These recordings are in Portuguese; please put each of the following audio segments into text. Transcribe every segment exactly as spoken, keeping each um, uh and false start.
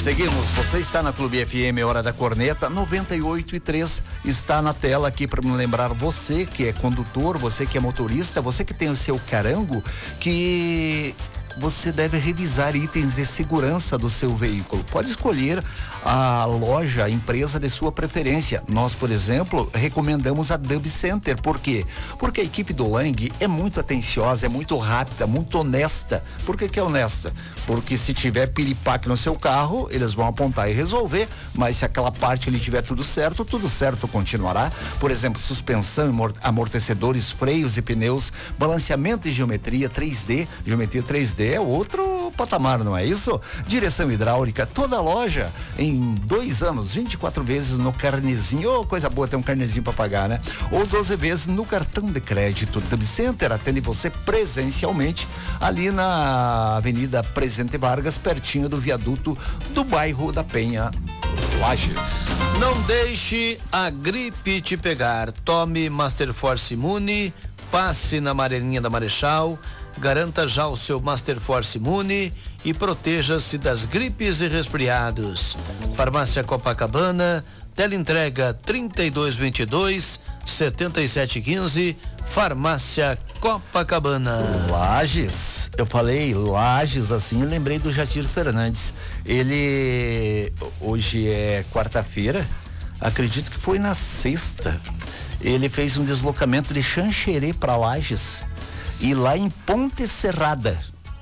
Seguimos, você está na Clube F M, Hora da Corneta, noventa e oito e três, está na tela aqui para me lembrar você que é condutor, você que é motorista, você que tem o seu carango, que você deve revisar itens de segurança do seu veículo. Pode escolher a loja, a empresa de sua preferência. Nós, por exemplo, recomendamos a Dub Center. Por quê? Porque a equipe do Lang é muito atenciosa, é muito rápida, muito honesta. Por que que é honesta? Porque se tiver piripaque no seu carro, eles vão apontar e resolver, mas se aquela parte ali tiver tudo certo, tudo certo continuará. Por exemplo, suspensão, amortecedores, freios e pneus, balanceamento e geometria três D, geometria três D é outro patamar, não é isso? Direção hidráulica, toda a loja em dois anos, vinte e quatro vezes no carnezinho, oh, coisa boa ter um carnezinho para pagar, né? Ou doze vezes no cartão de crédito. Dub Center atende você presencialmente ali na Avenida Presidente Vargas, pertinho do viaduto do bairro da Penha, Lages. Não deixe a gripe te pegar. Tome Master Force Imune, passe na Amarelinha da Marechal, garanta já o seu Master Force Imune e proteja-se das gripes e resfriados. Farmácia Copacabana, teleentrega trinta e dois vinte e dois, setenta e sete quinze, Farmácia Copacabana. Lages, eu falei Lages assim, eu lembrei do Jatir Fernandes. Ele, hoje é quarta-feira, acredito que foi na sexta, ele fez um deslocamento de Xanxerê para Lages. E lá em Ponte Serrada,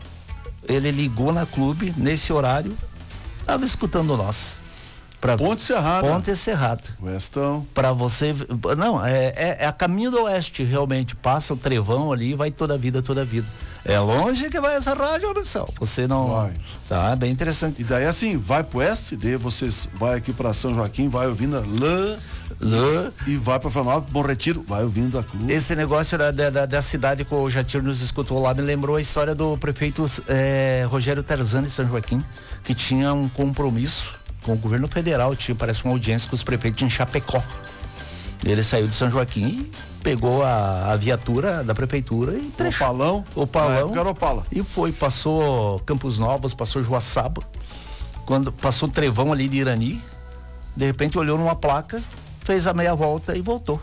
ele ligou na clube, nesse horário, estava escutando nós. Pra, Ponte Serrada. Ponte Serrada. Oestão. Para você, não, é, é, é a caminho do oeste, realmente, passa o trevão ali e vai toda a vida, toda a vida. É longe que vai essa rádio, pessoal. Você não... Vai. Tá, bem interessante. E daí assim, vai pro oeste, daí vocês vai aqui para São Joaquim, vai ouvindo a Lã, Lã, e vai para Florianópolis, Bom Retiro, vai ouvindo a Clube. Esse negócio da, da, da cidade que o Jatir nos escutou lá me lembrou a história do prefeito é, Rogério Tarzan de São Joaquim, que tinha um compromisso com o governo federal, tinha, parece uma audiência com os prefeitos em Chapecó. Ele saiu de São Joaquim e pegou a, a viatura da prefeitura e trechou. O Opalão? O Opalão. Era Opala. E foi, passou Campos Novos, passou Joaçaba, quando passou o trevão ali de Irani, de repente olhou numa placa, fez a meia volta e voltou.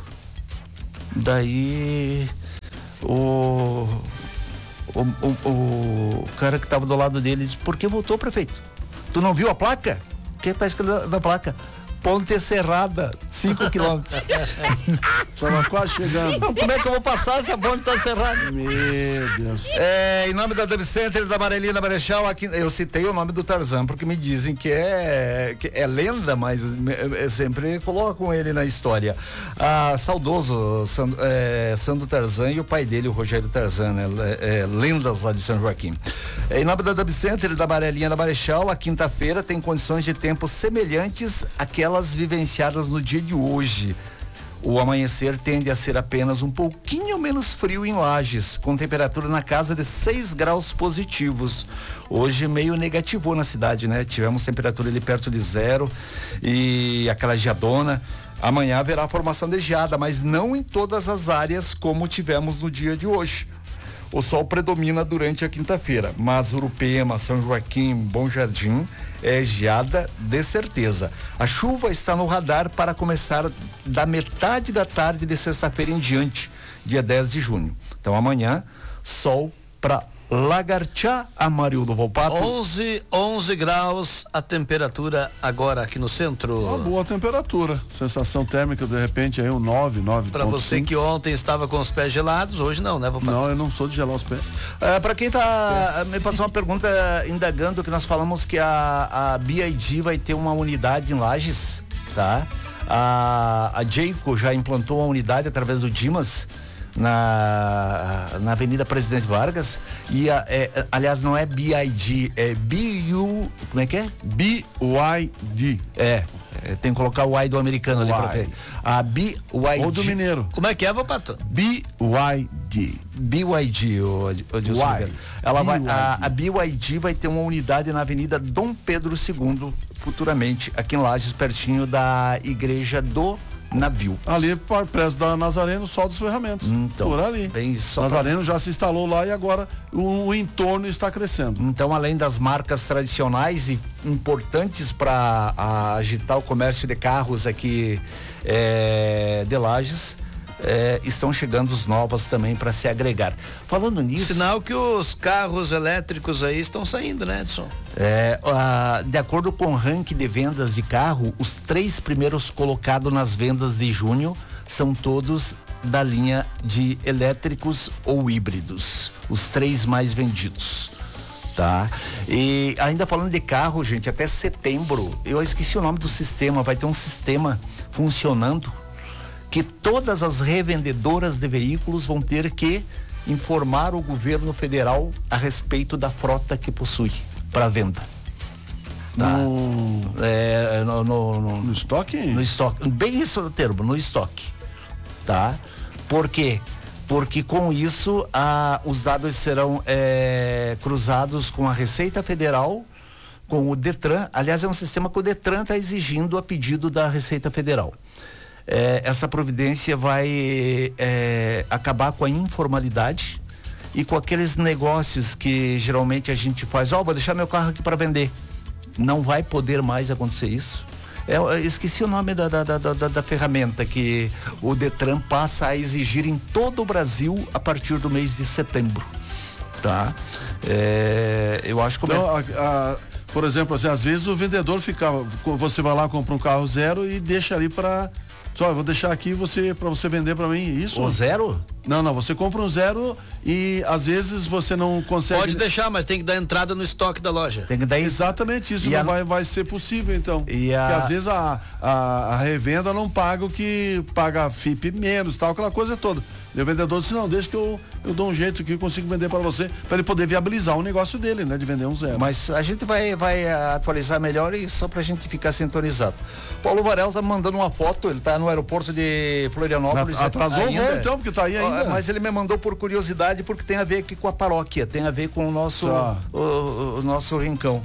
Daí o o, o, o cara que estava do lado dele disse: por que voltou, prefeito? Tu não viu a placa? O que tá escrito na, na placa? Ponte Serrada, cinco quilômetros. Tava quase chegando. Como é que eu vou passar se a ponte tá cerrada? Meu Deus. É, em nome da Dub Center, da Amarelinha da Marechal, aqui, eu citei o nome do Tarzan, porque me dizem que é, que é lenda, mas é, sempre colocam ele na história. Ah, saudoso Sandro, é, Sandro Tarzan e o pai dele, o Rogério Tarzan, né? É, lendas lá de São Joaquim. É, em nome da Dub Center, da Amarelinha da Marechal, a quinta-feira tem condições de tempo semelhantes àquelas vivenciadas no dia de hoje. O amanhecer tende a ser apenas um pouquinho menos frio em Lages, com temperatura na casa de seis graus positivos. Hoje meio negativou na cidade, né? Tivemos temperatura ali perto de zero e aquela geadona. Amanhã haverá formação de geada, mas não em todas as áreas como tivemos no dia de hoje. O sol predomina durante a quinta-feira, mas Urupema, São Joaquim, Bom Jardim é geada de certeza. A chuva está no radar para começar da metade da tarde de sexta-feira em diante, dia dez de junho. Então amanhã, sol para Lagartear, Amarildo Volpato. onze, onze graus a temperatura agora aqui no centro. Uma boa temperatura. Sensação térmica de repente aí um nove, nove. Para você que ontem estava com os pés gelados, hoje não, né, Volpato? Não, eu não sou de gelar os pés. É, para quem tá me passou uma pergunta indagando que nós falamos que a, a B I D vai ter uma unidade em Lages, tá? A, a Jayco já implantou uma unidade através do Dimas na, na Avenida Presidente Vargas e a, é, aliás não é B I D, é B U, como é que é? B Y D. É, é tem que colocar o Y do americano ali pra ter. A B Y D. Ou do mineiro. Como é que é, Volpato? B Y D. B Y D, o, o Dilson Oliveira. Ela vai, a, a B Y D vai ter uma unidade na Avenida Dom Pedro segundo, futuramente, aqui em Lages, pertinho da Igreja do navio. Ali, para preço da Nazareno, Sol dos Ferramentos. Então, por ali. bem, só Nazareno pra... já se instalou lá e agora o, o entorno está crescendo. Então, além das marcas tradicionais e importantes para agitar o comércio de carros aqui é, de Lages, É, estão chegando os novas também para se agregar. Falando nisso. Sinal que os carros elétricos aí estão saindo, né, Edson? É, a, de acordo com o ranking de vendas de carro, os três primeiros colocados nas vendas de junho são todos da linha de elétricos ou híbridos. Os três mais vendidos. Tá? E ainda falando de carro, gente, até setembro, eu esqueci o nome do sistema, vai ter um sistema funcionando que todas as revendedoras de veículos vão ter que informar o governo federal a respeito da frota que possui para venda. Tá? No... É, no, no, no, no estoque? No estoque. Bem isso o termo, no estoque. Tá? Por quê? Porque com isso ah, os dados serão é, cruzados com a Receita Federal, com o Detran. Aliás, é um sistema que o Detran está exigindo a pedido da Receita Federal. É, essa providência vai é, acabar com a informalidade e com aqueles negócios que geralmente a gente faz, ó, oh, vou deixar meu carro aqui para vender. Não vai poder mais acontecer isso. É, eu esqueci o nome da, da, da, da, da ferramenta que o Detran passa a exigir em todo o Brasil a partir do mês de setembro. Tá? É, eu acho que... Então, a, a, por exemplo, assim, às vezes o vendedor ficava, você vai lá, compra um carro zero e deixa ali para... Só, eu vou deixar aqui você para você vender para mim, isso? O zero? Não, não, você compra um zero e às vezes você não consegue... Pode deixar, mas tem que dar entrada no estoque da loja. Tem que dar exatamente isso, não a... vai, vai ser possível então. E a... Porque às vezes a, a, a revenda não paga o que paga a F I P menos, tal, aquela coisa toda. E o vendedor disse, não, deixa que eu, eu dou um jeito que eu consigo vender para você, para ele poder viabilizar o negócio dele, né, de vender um zero. Mas a gente vai, vai atualizar melhor e só pra gente ficar sintonizado. Paulo Varela tá me mandando uma foto, ele tá no aeroporto de Florianópolis. Atrasou o voo então, porque tá aí ainda. Mas ele me mandou por curiosidade, porque tem a ver aqui com a paróquia, tem a ver com o nosso, tá. o, o nosso rincão.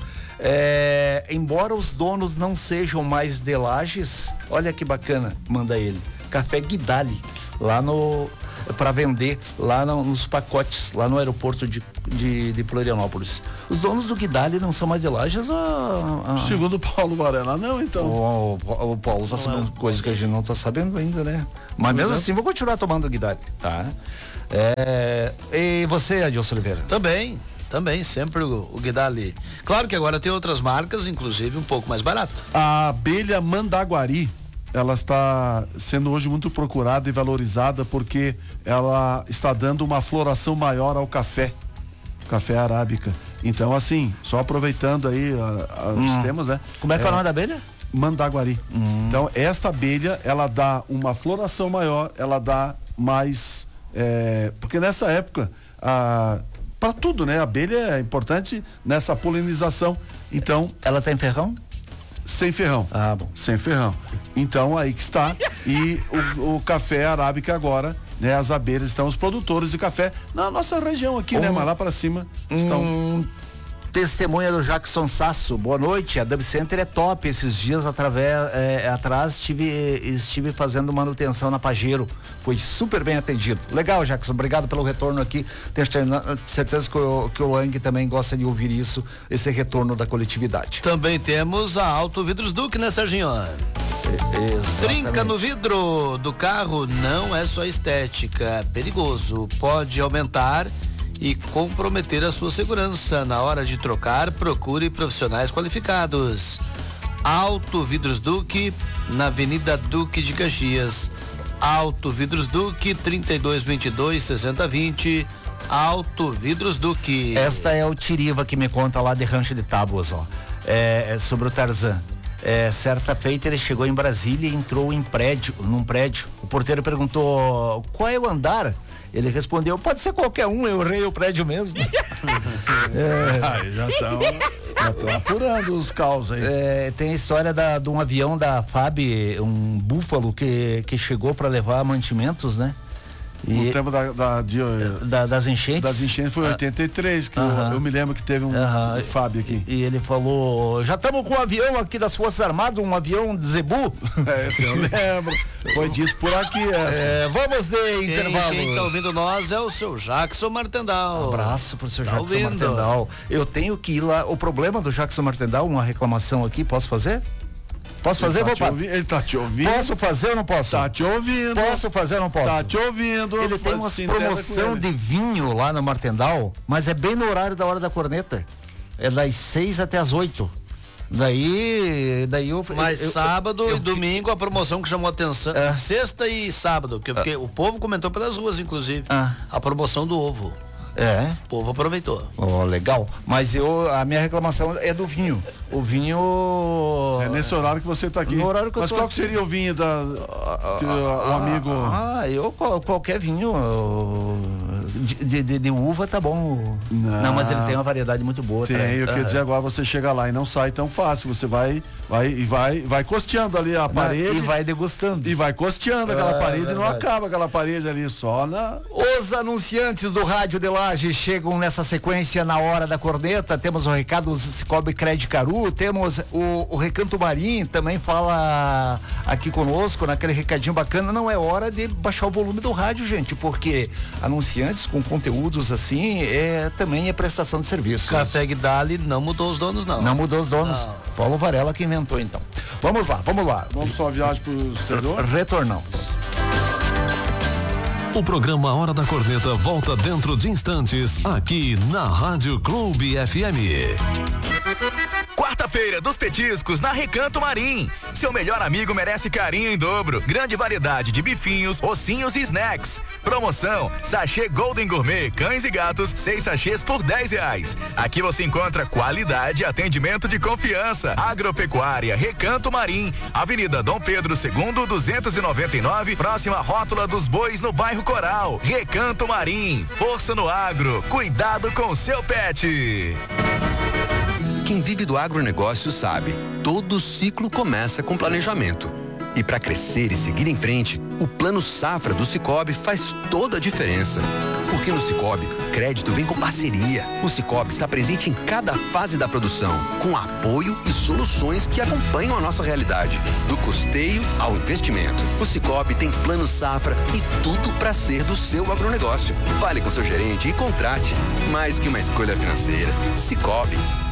É, embora os donos não sejam mais de Lages, olha que bacana, manda ele, Café Guidali, lá no... para vender lá no, nos pacotes, lá no aeroporto de, de, de Florianópolis. Os donos do Guidali não são mais de Lages? Ah, ah. Segundo o Paulo Varela, não, então. O, o, o Paulo tá sabendo é. coisas que a gente não tá sabendo ainda, né? Mas mesmo assim, vou continuar tomando Guidali, tá? É, e você, Adilson Oliveira? Também, também, sempre o, o Guidali. Claro que agora tem outras marcas, inclusive um pouco mais barato. A abelha Mandaguari, ela está sendo hoje muito procurada e valorizada porque ela está dando uma floração maior ao café, café arábica. Então, assim, só aproveitando aí a, a, hum. os temas, né? Como é que é o nome da abelha? Mandaguari. Hum. Então, esta abelha, ela dá uma floração maior, ela dá mais, é, porque nessa época, para tudo, né? A abelha é importante nessa polinização. Então, ela tem ferrão? Sem ferrão. Ah, bom. Sem ferrão. Então, aí que está. E o, o café arábica agora, né? As abelhas estão, os produtores de café na nossa região aqui, um, né? Mas lá para cima estão. Um testemunha do Jackson Sasso. Boa noite. A Dub Center é top. Esses dias através, é, atrás estive, estive fazendo manutenção na Pajero. Foi super bem atendido. Legal, Jackson. Obrigado pelo retorno aqui. Tenho certeza que o, que o Lang também gosta de ouvir isso, esse retorno da coletividade. Também temos a Auto Vidros Duque, né, Serginho? Exatamente. Trinca no vidro do carro não é só estética, é perigoso. Pode aumentar e comprometer a sua segurança. Na hora de trocar, procure profissionais qualificados. Auto Vidros Duque, na Avenida Duque de Caxias. Auto Vidros Duque, trinta e dois, vinte e dois, sessenta, vinte. Auto Vidros Duque. Esta é o Tiriva que me conta lá de Rancho de Tábuas, ó. É, é sobre o Tarzan. É, certa feita ele chegou em Brasília e entrou em prédio, num prédio. O porteiro perguntou qual é o andar? Ele respondeu, pode ser qualquer um, eu errei o prédio mesmo. é, Ai, já estão já estão apurando os caos aí. É, tem a história da, de um avião da F A B, um Búfalo que, que chegou para levar mantimentos, né? No tempo da, da, de, da, das enchentes? Das enchentes foi em oitenta e três, que uh-huh. eu, eu me lembro que teve um, uh-huh. um Fábio aqui. E, e ele falou, já estamos com um avião aqui das Forças Armadas, um avião de Zebu. É, esse eu lembro. Foi dito por aqui essa. É, vamos de intervalo. Quem está ouvindo nós é o seu Jackson Martendal. Um abraço pro seu tá Jackson ouvindo. Martendal. Eu tenho que ir lá, o problema do Jackson Martendal, uma reclamação aqui, posso fazer? Posso fazer, ele tá, vou ouvi- ele tá te ouvindo. Posso fazer ou não posso? Tá te ouvindo. Posso fazer ou não posso? Tá te ouvindo. Ele tem uma Assim, promoção de vinho lá no Martendal, mas é bem no horário da hora da corneta. É das seis até as oito. Daí, daí eu. Mas eu, sábado eu, e eu, domingo a promoção que chamou atenção. É. Sexta e sábado, porque, porque o povo comentou pelas ruas, inclusive. Ah. A promoção do ovo. É. O povo aproveitou. Oh, legal. Mas eu, a minha reclamação é do vinho. O vinho. É nesse horário que você tá aqui. No horário que eu Mas tô qual que seria o vinho da que o, o amigo? Ah, eu qual- qualquer vinho de, de, de uva tá bom. Não. Não, mas ele tem uma variedade muito boa. Tem, tá? eu queria Aham. dizer agora, você chega lá e não sai tão fácil. Você vai, vai e vai, vai costeando ali a parede. E vai degustando. E vai costeando aquela É, parede e não verdade. acaba aquela parede ali só na. Os anunciantes do Rádio de Laje chegam nessa sequência na hora da corneta. Temos o recado do Cicobi Cred Caru, temos o, o Recanto Marim também fala aqui conosco, naquele recadinho bacana. Não é hora de baixar o volume do rádio, gente, porque anunciantes com conteúdos assim é também é prestação de serviço. Café Guidali não mudou os donos, não. Não mudou os donos. Não. Paulo Varela que inventou então. Vamos lá, vamos lá. Vamos só viagem pro exterior? Retornamos. O programa Hora da Corneta volta dentro de instantes, aqui na Rádio Clube F M. Quarta-feira dos petiscos na Recanto Marim. Seu melhor amigo merece carinho em dobro. Grande variedade de bifinhos, ossinhos e snacks. Promoção: sachê Golden Gourmet Cães e Gatos, seis sachês por dez reais. Aqui você encontra qualidade e atendimento de confiança. Agropecuária Recanto Marim, Avenida Dom Pedro segundo, duzentos e noventa e nove, próxima à Rótula dos Bois, no bairro Coral. Recanto Marim, força no agro, cuidado com o seu pet. Quem vive do agronegócio sabe, todo ciclo começa com planejamento. E para crescer e seguir em frente, o Plano Safra do Cicobi faz toda a diferença. Porque no Cicobi, crédito vem com parceria. O Cicobi está presente em cada fase da produção, com apoio e soluções que acompanham a nossa realidade, do custeio ao investimento. O Cicobi tem Plano Safra e tudo para ser do seu agronegócio. Fale com seu gerente e contrate. Mais que uma escolha financeira, Cicobi.